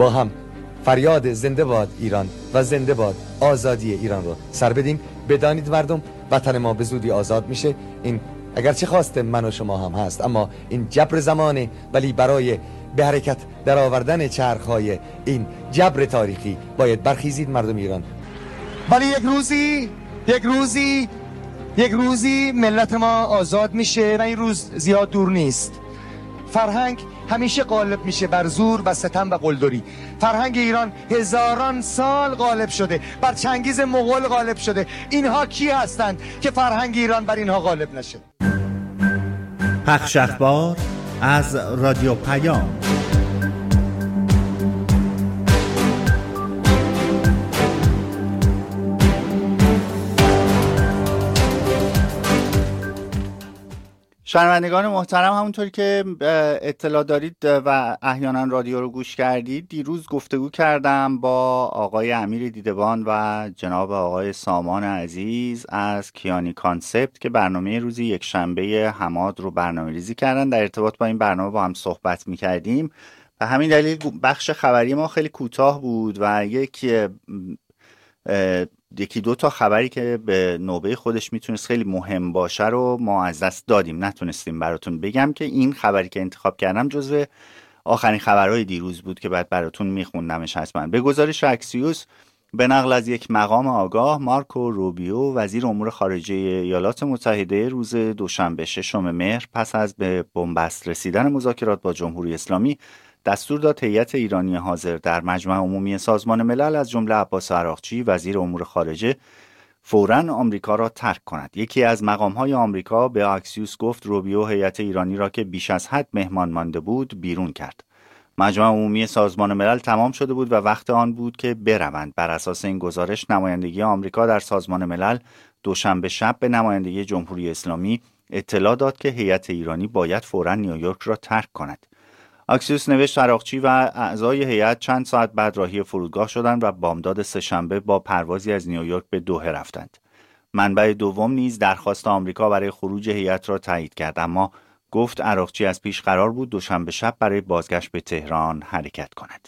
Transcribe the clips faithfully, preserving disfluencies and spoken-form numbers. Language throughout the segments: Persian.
با هم فریاد زنده باد ایران و زنده باد آزادی ایران رو سر بدیم. بدانید مردم، وطن ما به زودی آزاد میشه. این اگرچه خواست من و شما هم هست، اما این جبر زمانه، ولی برای به حرکت در آوردن چرخهای این جبر تاریخی باید برخیزید مردم ایران. ولی یک روزی یک روزی یک روزی ملت ما آزاد میشه و این روز زیاد دور نیست. فرهنگ همیشه غالب میشه بر زور و ستم و قلدری. فرهنگ ایران هزاران سال غالب شده، بر چنگیز مغول غالب شده. اینها کی هستند که فرهنگ ایران بر اینها غالب نشه؟ پخش اخبار از رادیو پیام. شنوندگان محترم، همونطوری که اطلاع دارید و احیانا رادیو رو گوش کردید، دیروز گفتگو کردم با آقای امیر دیدبان و جناب آقای سامان عزیز از کیانی کانسپت که برنامه روزی یک شنبه حماد رو برنامه ریزی کردن. در ارتباط با این برنامه با هم صحبت می کردیم و همین دلیل بخش خبری ما خیلی کوتاه بود و یک یکی دو تا خبری که به نوبه خودش میتونست خیلی مهم باشه رو ما از دست دادیم، نتونستیم براتون بگم که این خبری که انتخاب کردم جزو آخرین خبرهای دیروز بود که بعد براتون میخوندمش حتما. به گزارش اکسیوس، به نقل از یک مقام آگاه، مارکو روبیو وزیر امور خارجه ایالات متحده روز دوشنبه ششم مهر پس از به بنبست رسیدن مذاکرات با جمهوری اسلامی دستور داد هیئت ایرانی حاضر در مجمع عمومی سازمان ملل از جمله عباس عراقچی وزیر امور خارجه فوراً آمریکا را ترک کند. یکی از مقام‌های آمریکا به اکسیوس گفت روبیو هیئت ایرانی را که بیش از حد مهمان مانده بود بیرون کرد. مجمع عمومی سازمان ملل تمام شده بود و وقت آن بود که بروند. بر اساس این گزارش نمایندگی آمریکا در سازمان ملل دوشنبه شب به نمایندگی جمهوری اسلامی اطلاع داد که هیئت ایرانی باید فوراً نیویورک را ترک کند. اکسیوس نوشت عراقچی و اعضای هیئت چند ساعت بعد راهی فرودگاه شدند و بامداد سه‌شنبه با پروازی از نیویورک به دوحه رفتند. منبع دوم نیز درخواست آمریکا برای خروج هیئت را تایید کرد، اما گفت عراقچی از پیش قرار بود دوشنبه شب برای بازگشت به تهران حرکت کند.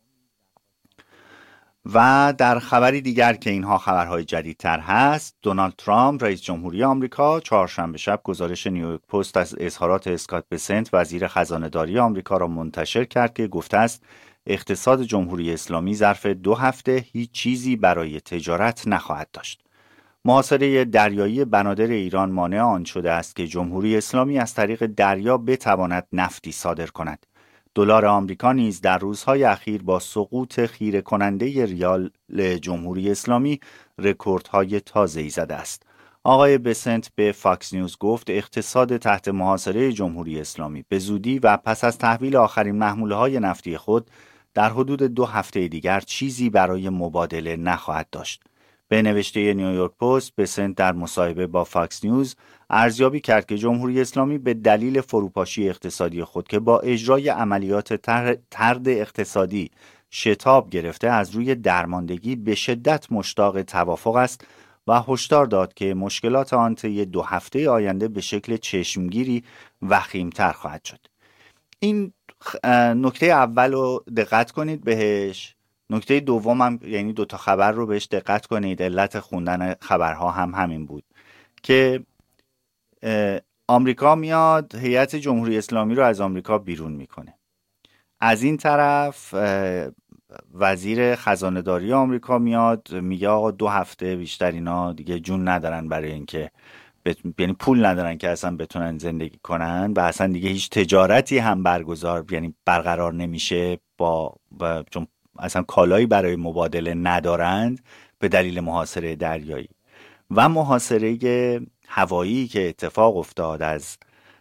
و در خبری دیگر که اینها خبرهای جدیدتر هست، دونالد ترامپ رئیس جمهوری آمریکا چهارشنبه شب گزارش نیویورک پست از اظهارات اسکات بسنت وزیر خزانه‌داری آمریکا را منتشر کرد که گفته است اقتصاد جمهوری اسلامی ظرف دو هفته هیچ چیزی برای تجارت نخواهد داشت. محاصره دریایی بنادر ایران مانع آن شده است که جمهوری اسلامی از طریق دریا بتواند نفتی صادر کند. دلار آمریکا نیز در روزهای اخیر با سقوط خیره کننده ریال جمهوری اسلامی رکوردهای تازه‌ای زده است. آقای بسنت به فاکس نیوز گفت اقتصاد تحت محاصره جمهوری اسلامی به زودی و پس از تحویل آخرین محموله‌های نفتی خود در حدود دو هفته دیگر چیزی برای مبادله نخواهد داشت. به نوشته نیویورک پست، بسنت در مصاحبه با فاکس نیوز ارزیابی کرد که جمهوری اسلامی به دلیل فروپاشی اقتصادی خود که با اجرای عملیات طرد اقتصادی شتاب گرفته از روی درماندگی به شدت مشتاق توافق است و هشدار داد که مشکلات آن طی دو هفته آینده به شکل چشمگیری وخیم‌تر خواهد شد. این نکته اول رو دقت کنید بهش. نکته دوم هم یعنی دوتا خبر رو بهش دقت کنید. علت خوندن خبرها هم همین بود که آمریکا میاد هیئت جمهوری اسلامی رو از آمریکا بیرون میکنه. از این طرف وزیر خزانه‌داری آمریکا میاد میگه آقا دو هفته بیشتر اینا دیگه جون ندارن برای اینکه بت... یعنی پول ندارن که اصلا بتونن زندگی کنن و اصلا دیگه هیچ تجارتی هم برگزار یعنی برقرار نمیشه با و... چون اصلا کالایی برای مبادله ندارند به دلیل محاصره دریایی و محاصره هوایی که اتفاق افتاد از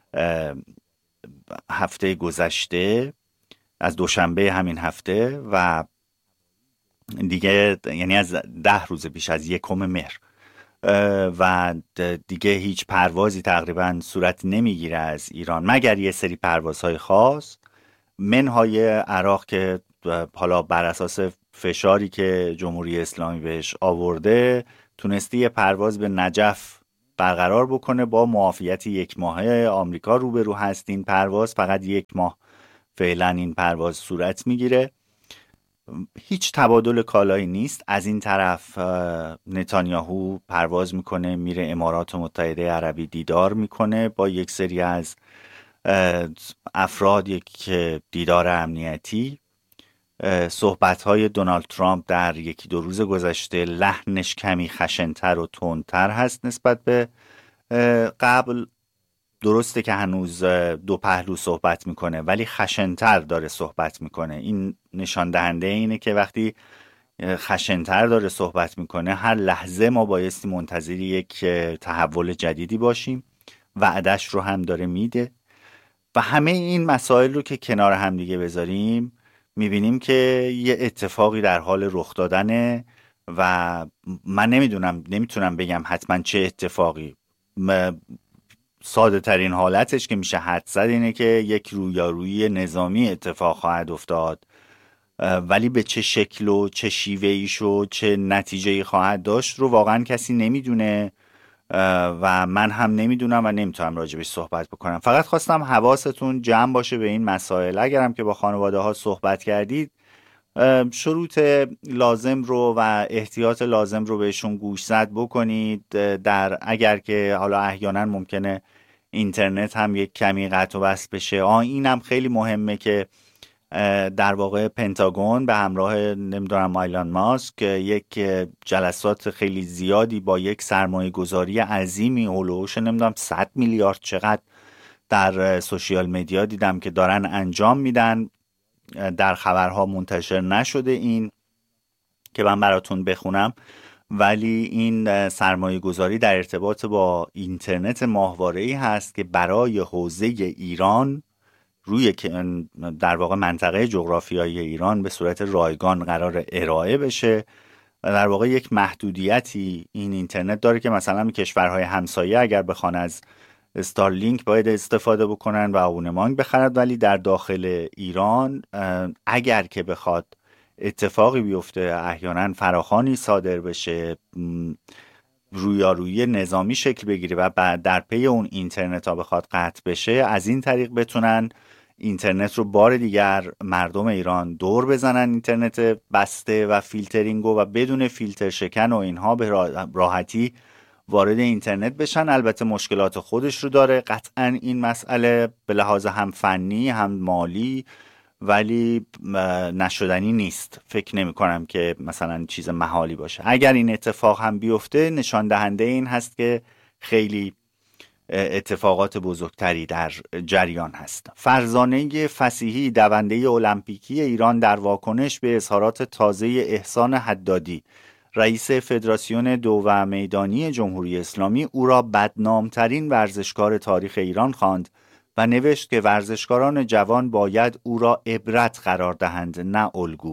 هفته گذشته، از دوشنبه همین هفته و دیگه یعنی از ده روز پیش از یکم مهر و دیگه هیچ پروازی تقریبا صورت نمیگیره از ایران مگر یه سری پروازهای خاص منهای عراق که حالا بر اساس فشاری که جمهوری اسلامی بهش آورده تونستی یه پرواز به نجف برقرار بکنه. با معافیت یک ماهه آمریکا روبرو هست. این پرواز فقط یک ماه فعلا این پرواز صورت میگیره هیچ تبادل کالایی نیست. از این طرف نتانیاهو پرواز میکنه میره امارات متحده عربی دیدار میکنه با یک سری از افراد، یک دیدار امنیتی. صحبت‌های دونالد ترامپ در یکی دو روز گذشته لحنش کمی خشن‌تر و تندتر هست نسبت به قبل. درسته که هنوز دو پهلو صحبت میکنه ولی خشن‌تر داره صحبت میکنه. این نشان دهنده اینه که وقتی خشن‌تر داره صحبت میکنه هر لحظه ما بایستی منتظر یک تحول جدیدی باشیم. وعدش رو هم داره میده و همه این مسائل رو که کنار هم دیگه بذاریم میبینیم که یه اتفاقی در حال رخ دادنه و من نمیدونم نمیتونم بگم حتما چه اتفاقی. ساده ترین حالتش که میشه حد زد اینه که یک رویارویی نظامی اتفاق خواهد افتاد، ولی به چه شکل و چه شیوهیش و چه نتیجه‌ای خواهد داشت رو واقعا کسی نمیدونه و من هم نمیدونم و نمیتونم راجبش صحبت بکنم. فقط خواستم حواستون جمع باشه به این مسائل. اگرم که با خانواده ها صحبت کردید شروط لازم رو و احتیاط لازم رو بهشون گوشزد بکنید. در اگر که حالا احیانا ممکنه اینترنت هم یک کمی قطع و وصل بشه. آه اینم خیلی مهمه که در واقع پنتاگون به همراه نمیدونم ایلان ماسک یک جلسات خیلی زیادی با یک سرمایه گذاری عظیمی هولوش نمیدونم صد میلیارد چقدر در سوشیال مدیا دیدم که دارن انجام میدن. در خبرها منتشر نشده این که من براتون بخونم، ولی این سرمایه گذاری در ارتباط با اینترنت ماهواره‌ای هست که برای حوزه ایران روی در واقع منطقه جغرافیایی ایران به صورت رایگان قرار ارائه بشه. در واقع یک محدودیتی این اینترنت داره که مثلا کشورهای همسایه اگر بخوان از استارلینک باید استفاده بکنن و ابونمانگ بخرد، ولی در داخل ایران اگر که بخواد اتفاقی بیفته احیانا فراخوانی صادر بشه، رویارویی نظامی شکل بگیره و بعد در پی اون اینترنت ها بخواد قطع بشه، از این طریق بتونن اینترنت رو بار دیگر مردم ایران دور بزنن، اینترنت بسته و فیلترینگ و بدون فیلتر شکن و اینها به راحتی وارد اینترنت بشن. البته مشکلات خودش رو داره قطعا این مسئله به لحاظ هم فنی هم مالی، ولی نشدنی نیست. فکر نمی کنم که مثلا چیز محالی باشه. اگر این اتفاق هم بیفته نشان دهنده این هست که خیلی اتفاقات بزرگتری در جریان هست. فرزانه فصیحی دونده المپیکی ایران در واکنش به اظهارات تازه احسان حدادی رئیس فدراسیون دو و میدانی جمهوری اسلامی او را بدنامترین ورزشکار تاریخ ایران خواند و نوشت که ورزشکاران جوان باید او را عبرت قرار دهند نه الگو.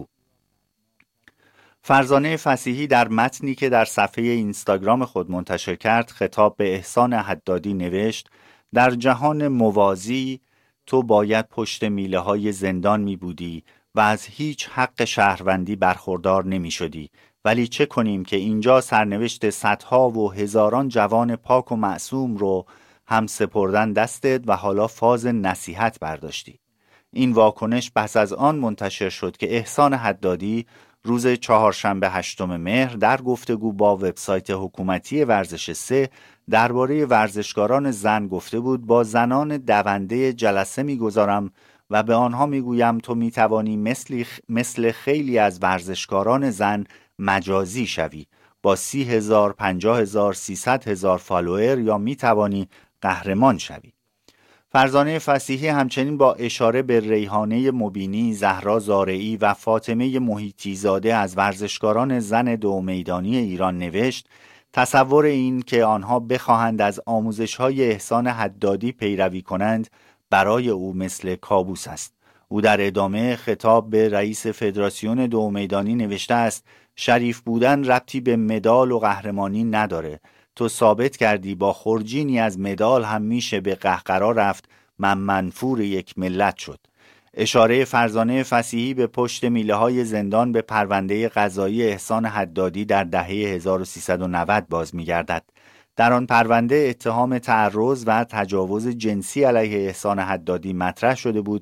فرزانه فصیحی در متنی که در صفحه اینستاگرام خود منتشر کرد خطاب به احسان حدادی نوشت: در جهان موازی تو باید پشت میله های زندان می بودی و از هیچ حق شهروندی برخوردار نمی شدی، ولی چه کنیم که اینجا سرنوشت صدها و هزاران جوان پاک و معصوم رو هم سپردن دستت و حالا فاز نصیحت برداشتی. این واکنش پس از آن منتشر شد که احسان حدادی روز چهارشنبه هشتم مهر در گفتگو با وبسایت حکومتی ورزش سه درباره ورزشکاران زن گفته بود: با زنان دونده جلسه می‌گذارم و به آنها میگویم تو میتوانی مثل, مثل خیلی از ورزشکاران زن مجازی شوی با سی هزار، پنجاه هزار، سیصد هزار فالوئر، یا میتوانی قهرمان شوی. فرزانه فصیحی همچنین با اشاره به ریحانه مبینی، زهرا زارعی و فاطمه محیطی زاده از ورزشکاران زن دو میدانی ایران نوشت: تصور این که آنها بخواهند از آموزش‌های احسان حدادی پیروی کنند برای او مثل کابوس است. او در ادامه خطاب به رئیس فدراسیون دو میدانی نوشته است: شریف بودن ربطی به مدال و قهرمانی نداره. تو ثابت کردی با خورجینی از مدال هم میشه به قهقرا رفت، من منفور یک ملت شد. اشاره فرزانه فصیحی به پشت میله های زندان به پرونده قضایی احسان حدادی در دهه هزار و سیصد و نود باز میگردد. در آن پرونده اتهام تعرض و تجاوز جنسی علیه احسان حدادی مطرح شده بود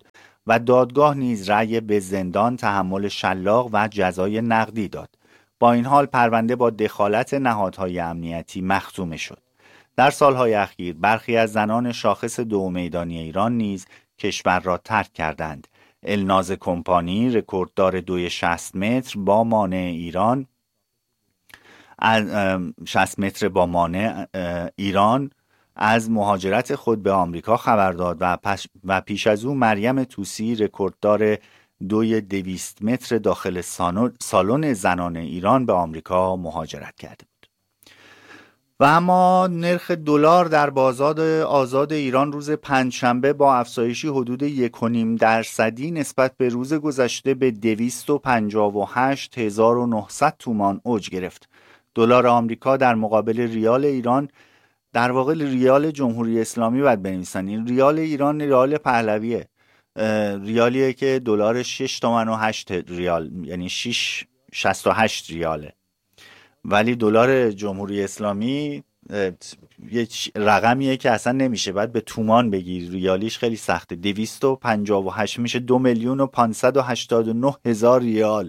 و دادگاه نیز رأی به زندان، تحمل شلاق و جزای نقدی داد. با این حال پرونده با دخالت نهادهای امنیتی مختوم شد. در سالهای اخیر برخی از زنان شاخص دو میدانی ایران نیز کشور را ترک کردند. الناز کمپانی، رکورددار دوی شصت متر با مانع ایران از شصت متر با مانع ایران از مهاجرت خود به آمریکا خبر داد و, و پیش از او مریم طوسی، رکورددار دوی دویست متر داخل سالن زنان ایران، به آمریکا مهاجرت کرده بود. و اما نرخ دلار در بازار آزاد ایران روز پنجشنبه با افزایشی حدود یک و نیم درصدی نسبت به روز گذشته به دویست و پنجاه و هشت هزار و نهصد تومان اوج گرفت. دلار آمریکا در مقابل ریال ایران، در واقع ریال جمهوری اسلامی باید بنویسن، این ریال ایران ریال پهلویه، ریالیه که دلار شش تومن و هشت ریال، یعنی شش شصت و هشت ریاله، ولی دلار جمهوری اسلامی یه رقمیه که اصلا نمیشه، باید به تومان بگیر، ریالیش خیلی سخته. دویست و پنجاه و هشت میشه دو میلیون و پانصد و هشتاد و نه هزار ریال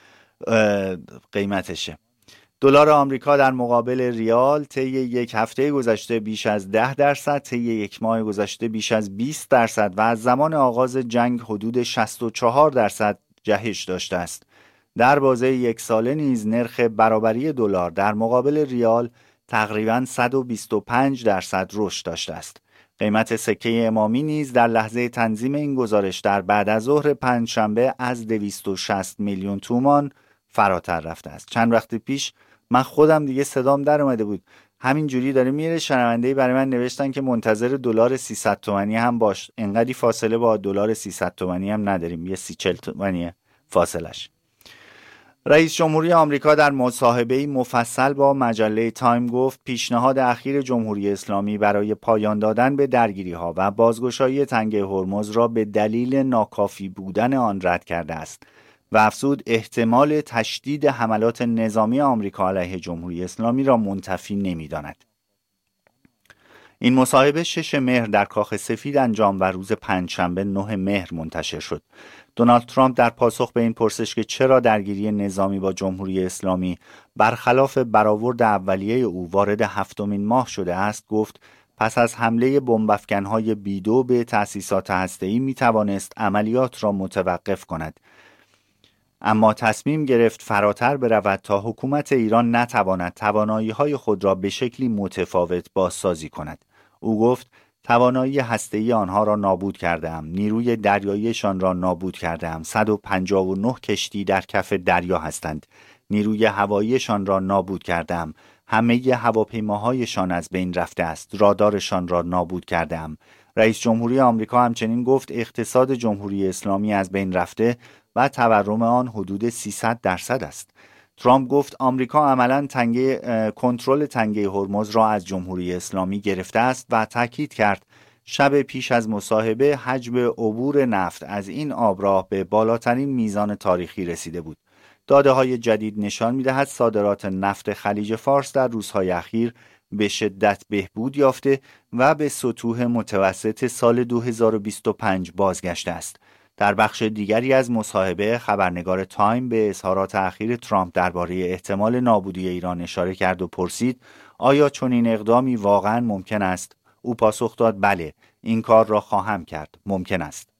قیمتشه. دلار آمریکا در مقابل ریال طی یک هفته گذشته بیش از ده درصد، طی یک ماه گذشته بیش از بیست درصد و از زمان آغاز جنگ حدود شصت و چهار درصد جهش داشته است. در بازه یک ساله نیز نرخ برابری دلار در مقابل ریال تقریباً صد و بیست و پنج درصد رشد داشته است. قیمت سکه امامی نیز در لحظه تنظیم این گزارش در بعد از ظهر پنجشنبه از دویست و شصت میلیون تومان فراتر رفته است. چند وقت پیش من خودم دیگه صدام در اومده بود، همینجوری داره میره، شنونده‌ای برای من نوشتن که منتظر دلار سیصد تومانی هم باش، انقدی فاصله با دلار سیصد تومانی هم نداریم، یه سی چهل تومانی فاصلش. رئیس جمهوری آمریکا در مصاحبه‌ای مفصل با مجله تایم گفت پیشنهاد اخیر جمهوری اسلامی برای پایان دادن به درگیری‌ها و بازگشایی تنگه هرمز را به دلیل ناکافی بودن آن رد کرده است و افزود احتمال تشدید حملات نظامی آمریکا علیه جمهوری اسلامی را منتفی نمی‌داند. این مصاحبه شش مهر در کاخ سفید انجام و روز پنجشنبه نه مهر منتشر شد. دونالد ترامپ در پاسخ به این پرسش که چرا درگیری نظامی با جمهوری اسلامی برخلاف برآورد اولیه او وارد هفتمین ماه شده است، گفت پس از حمله بمب‌افکن‌های بیدو به تأسیسات هسته‌ای می‌توانست عملیات را متوقف کند، اما تصمیم گرفت فراتر برود تا حکومت ایران نتواند توانایی‌های خود را به شکلی متفاوت بازسازی کند. او گفت توانایی هسته‌ای آنها را نابود کرده‌ام، نیروی دریاییشان را نابود کرده‌ام، صد و پنجاه و نه کشتی در کف دریا هستند، نیروی هواییشان را نابود کرده‌ام، همه هواپیماهایشان از بین رفته است، رادارشان را نابود کرده‌ام. رئیس جمهوری آمریکا همچنین گفت اقتصاد جمهوری اسلامی از بین رفته و تورم آن حدود سیصد درصد است. ترامپ گفت آمریکا عملاً تنگه کنترل تنگه هرمز را از جمهوری اسلامی گرفته است و تاکید کرد شب پیش از مصاحبه حجم عبور نفت از این آبراه به بالاترین میزان تاریخی رسیده بود. داده‌های جدید نشان می‌دهد صادرات نفت خلیج فارس در روزهای اخیر به شدت بهبود یافته و به سطوح متوسط سال دو هزار و بیست و پنج بازگشته است. در بخش دیگری از مصاحبه خبرنگار تایم به اظهارات اخیر ترامپ درباره احتمال نابودی ایران اشاره کرد و پرسید آیا چنین اقدامی واقعاً ممکن است؟ او پاسخ داد بله، این کار را خواهم کرد، ممکن است.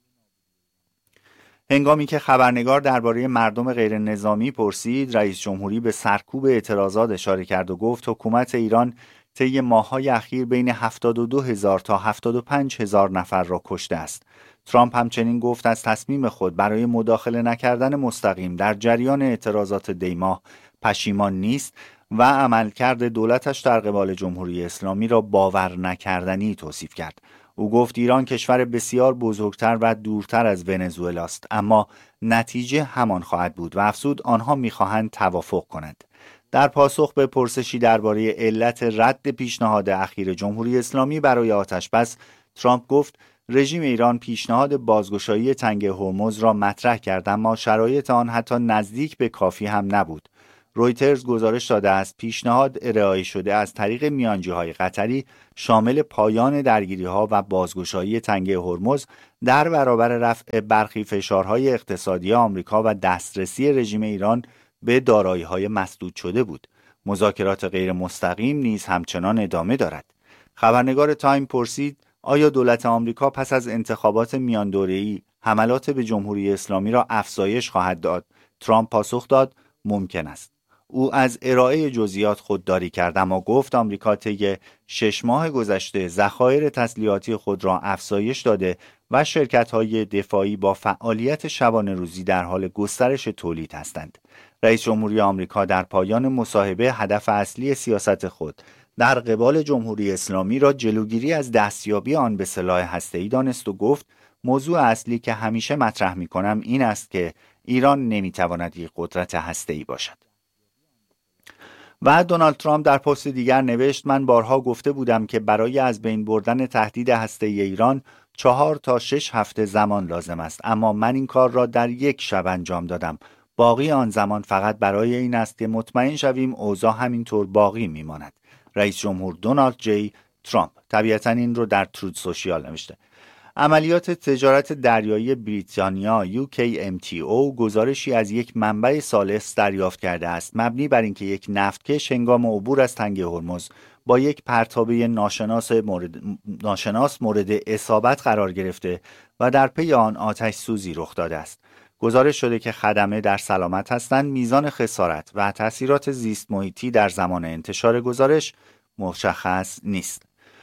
هنگامی که خبرنگار درباره مردم غیر نظامی پرسید، رئیس جمهوری به سرکوب اعتراضات اشاره کرد و گفت حکومت ایران طی ماه‌های اخیر بین هفتاد و دو هزار تا هفتاد و پنج هزار نفر را کشته است. ترامپ همچنین گفت از تصمیم خود برای مداخله نکردن مستقیم در جریان اعتراضات دیماه پشیمان نیست و عملکرد دولتش در قبال جمهوری اسلامی را باور نکردنی توصیف کرد. او گفت ایران کشور بسیار بزرگتر و دورتر از ونزوئلا است، اما نتیجه همان خواهد بود و افزود آنها می‌خواهند توافق کنند. در پاسخ به پرسشی درباره علت رد پیشنهاد اخیر جمهوری اسلامی برای آتش‌بس، ترامپ گفت رژیم ایران پیشنهاد بازگشایی تنگه هرمز را مطرح کرد، اما شرایط آن حتی نزدیک به کافی هم نبود. رویترز گزارش داده است پیشنهاد ارائه شده از طریق میانجی‌های قطری شامل پایان درگیری‌ها و بازگشایی تنگه هرمز در برابر رفع برخی فشارهای اقتصادی آمریکا و دسترسی رژیم ایران به دارایی‌های مسدود شده بود. مذاکرات غیر مستقیم نیز همچنان ادامه دارد. خبرنگار تایم پرسید آیا دولت آمریکا پس از انتخابات میان دوره‌ای حملات به جمهوری اسلامی را افزایش خواهد داد؟ ترامپ پاسخ داد ممکن است. او از ارائه جزئیات خودداری کرد اما گفت آمریکا طی شش ماه گذشته ذخایر تسلیحاتی خود را افزایش داده و شرکت‌های دفاعی با فعالیت شبانه روزی در حال گسترش تولید هستند. رئیس جمهوری آمریکا در پایان مصاحبه هدف اصلی سیاست خود در قبال جمهوری اسلامی را جلوگیری از دستیابی آن به سلاح هسته‌ای دانست و گفت موضوع اصلی که همیشه مطرح می‌کنم این است که ایران نمی‌تواند یک قدرت هسته‌ای باشد. و دونالد ترامپ در پست دیگر نوشت من بارها گفته بودم که برای از بین بردن تهدید هسته‌ای ایران چهار تا شش هفته زمان لازم است، اما من این کار را در یک شب انجام دادم. باقی آن زمان فقط برای این است که مطمئن شویم اوضاع همینطور باقی میماند. رئیس جمهور دونالد جی ترامپ طبیعتاً این رو در ترود سوشیال نوشته. عملیات تجارت دریایی بریتانیا یو کی ام تی او گزارشی از یک منبع ثالث دریافت کرده است مبنی بر اینکه یک نفتکش هنگام عبور از تنگه هرمز با یک پرتابه ناشناس مورد ناشناس مورد اصابت قرار گرفته و در پی آن آتش سوزی رخ داده است. گزارش شده که خدمه در سلامت هستند. میزان خسارت و تاثیرات زیست محیطی در زمان انتشار گزارش مشخص نیست.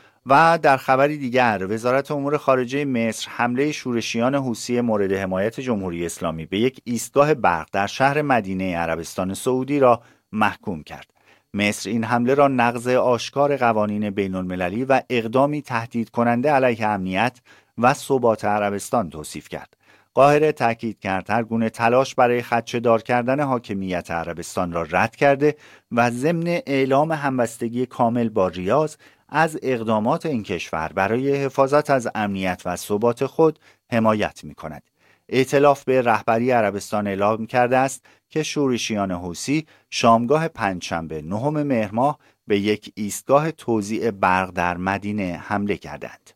و در خبری دیگر وزارت امور خارجه مصر حمله شورشیان حوثی مورد حمایت جمهوری اسلامی به یک ایستگاه برق در شهر مدینه عربستان سعودی را محکوم کرد. مصر این حمله را نقض آشکار قوانین بین المللی و اقدامی تهدید کننده علیه امنیت و ثبات عربستان توصیف کرد. قاهره تاکید کرد هر گونه تلاش برای خدشه‌دار کردن حاکمیت عربستان را رد کرده و ضمن اعلام همبستگی کامل با ریاض از اقدامات این کشور برای حفاظت از امنیت و ثبات خود حمایت می‌کند. ائتلاف به رهبری عربستان اعلام کرده است که شورشیان حوثی شامگاه پنجشنبه نهم مهر ماه به یک ایستگاه توزیع برق در مدینه حمله کردند.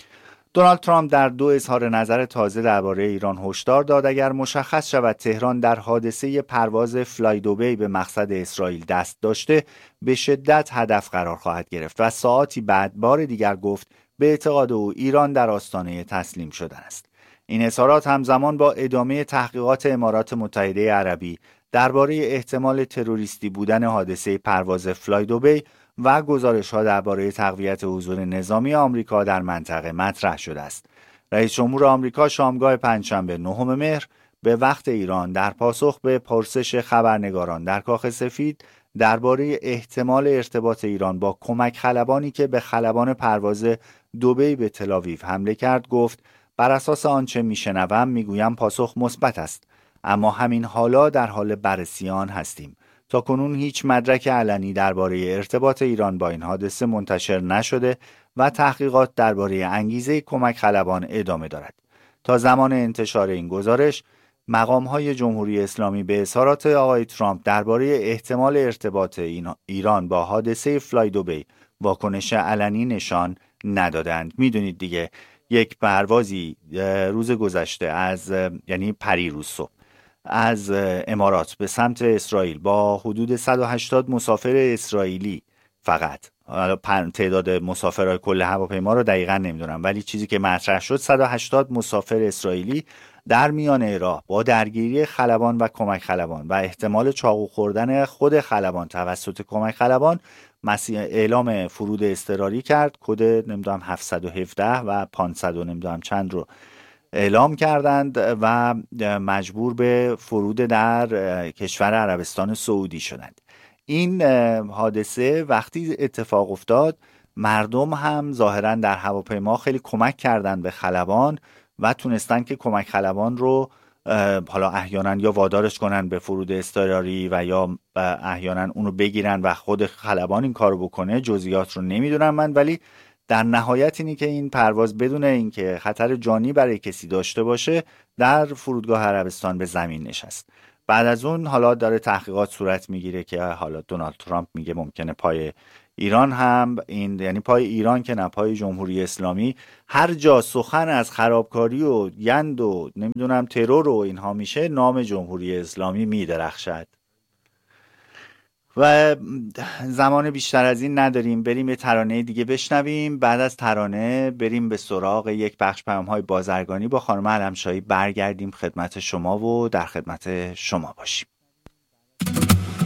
دونالد ترامپ در دو اظهار نظر تازه درباره ایران هشدار داد اگر مشخص شود تهران در حادثه پرواز فلای دوبی به مقصد اسرائیل دست داشته به شدت هدف قرار خواهد گرفت و ساعاتی بعد بار دیگر گفت به اعتقاد او ایران در آستانه تسلیم شدن است. این اظهارات همزمان با ادامه تحقیقات امارات متحده عربی درباره احتمال تروریستی بودن حادثه پرواز فلای دوبی و گزارش‌ها درباره تقویت حضور نظامی آمریکا در منطقه مطرح شده است. رئیس جمهور آمریکا شامگاه پنجشنبه نهم مهر به وقت ایران در پاسخ به پرسش خبرنگاران در کاخ سفید درباره احتمال ارتباط ایران با کمک خلبانی که به خلبان پرواز دوبی به تل‌آویو حمله کرد گفت بر اساس آنچه میشنوم میگویم پاسخ مثبت است، اما همین حالا در حال بررسی آن هستیم. تا کنون هیچ مدرک علنی درباره ارتباط ایران با این حادثه منتشر نشده و تحقیقات درباره انگیزه کمک خلبان ادامه دارد. تا زمان انتشار این گزارش، مقام‌های جمهوری اسلامی به اظهارات آقای ترامپ درباره احتمال ارتباط ایران با حادثه فلای دوبی واکنش علنی نشان ندادند. میدونید دیگه یک پروازی روز گذشته از یعنی پریروز صبح از امارات به سمت اسرائیل با حدود صد و هشتاد مسافر اسرائیلی فقط، تعداد مسافرهای کل هواپیما رو دقیقاً نمیدونم ولی چیزی که مطرح شد صد و هشتاد مسافر اسرائیلی در میانه راه با درگیری خلبان و کمک خلبان و احتمال چاقو خوردن خود خلبان توسط کمک خلبان اعلام فرود اضطراری کرد. کد نمیدونم هفتصد و هفده و پانصد و نمیدونم چند رو اعلام کردند و مجبور به فرود در کشور عربستان سعودی شدند. این حادثه وقتی اتفاق افتاد مردم هم ظاهراً در هواپیما خیلی کمک کردند به خلبان و تونستن که کمک خلبان رو حالا احیانا یا وادارش کنن به فرود اضطراری و یا احیانا اونو بگیرن و خود خلبان این کارو بکنه. جزئیات رو نمیدونم من، ولی در نهایت اینی که این پرواز بدون اینکه خطر جانی برای کسی داشته باشه در فرودگاه عربستان به زمین نشست. بعد از اون حالا داره تحقیقات صورت میگیره که حالا دونالد ترامپ میگه ممکنه پای ایران هم این، یعنی پای ایران که نه پای جمهوری اسلامی، هر جا سخن از خرابکاری و یند و نمیدونم ترور و اینها میشه نام جمهوری اسلامی میدرخشد. و زمان بیشتر از این نداریم، بریم یه ترانه دیگه بشنویم. بعد از ترانه بریم به سراغ یک بخش پیام‌های بازرگانی با خانم علمشاهی، برگردیم خدمت شما و در خدمت شما باشیم.